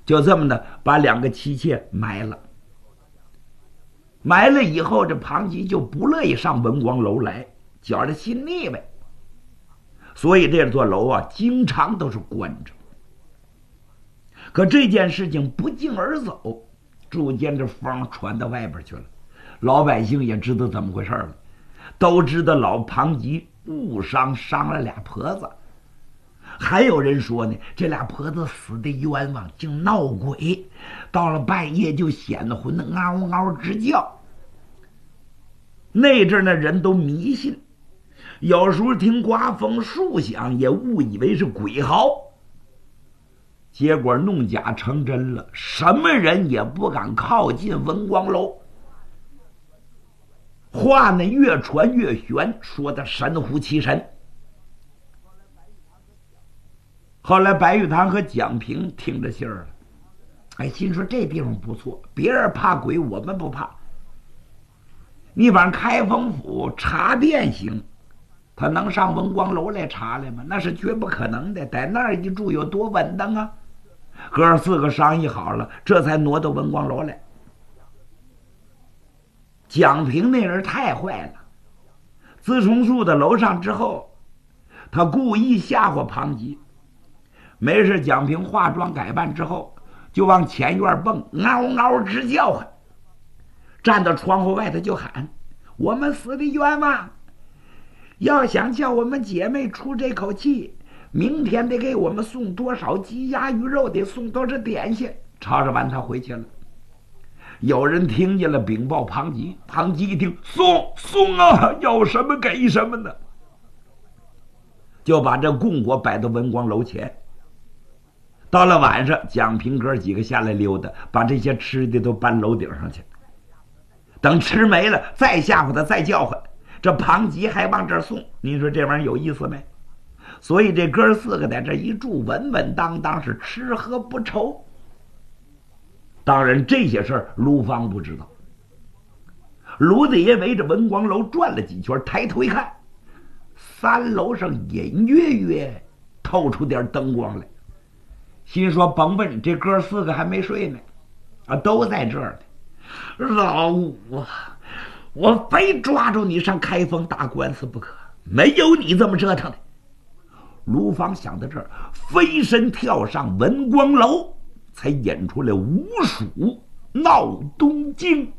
就这么的把2个妻妾埋了。埋了以后，这庞吉就不乐意上文光楼来，觉着心腻歪，所以这座楼啊，经常都是关着。可这件事情不胫而走，逐渐这风传到外边去了，老百姓也知道怎么回事了，都知道老庞吉误伤了俩婆子。还有人说呢，这俩婆子死的冤枉，竟闹鬼，到了半夜就显得魂的嗷嗷直叫。那阵的人都迷信，有时候听刮风树响也误以为是鬼嚎。结果弄假成真了，什么人也不敢靠近文光楼。话呢越传越玄，说的神乎其神。后来白玉堂和蒋平听着信儿了，哎，心说这地方不错，别人怕鬼，我们不怕。你往开封府查遍行，他能上文光楼来查来吗？那是绝不可能的，在那儿一住有多稳当啊！哥4个商议好了，这才挪到文光楼来。蒋平那人太坏了，自从住到楼上之后，他故意吓唬庞吉。没事，蒋平化妆改扮之后，就往前院蹦，嗷嗷直叫唤，站到窗户外头就喊：“我们死的冤枉！要想叫我们姐妹出这口气，明天得给我们送多少鸡鸭鱼肉，得送多少点心。”吵着完，他回去了。有人听见了，禀报庞吉。庞吉一听，送啊，要什么给什么呢，就把这供果摆到文光楼前。到了晚上，蒋平哥几个下来溜达，把这些吃的都搬楼顶上去。等吃没了，再吓唬他，再叫唤，这庞吉还往这儿送。你说这玩意儿有意思没？所以这哥4个在这一住，稳稳当当，是吃喝不愁。当然这些事儿卢芳不知道。卢子爷围着文光楼转了几圈，抬头一看，3楼上隐约约透出点灯光来，心说甭问，这哥4个还没睡呢，都在这儿呢。老五啊，我非抓住你上开封打官司不可，没有你这么折腾的。卢芳想到这儿，飞身跳上文光楼，才演出来5鼠闹东京。